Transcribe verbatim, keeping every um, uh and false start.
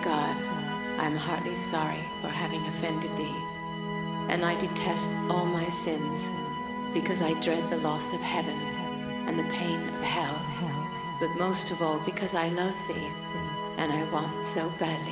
God, I am heartily sorry for having offended thee, and I detest all my sins, because I dread the loss of heaven and the pain of hell, but most of all because I love thee, and I want so badly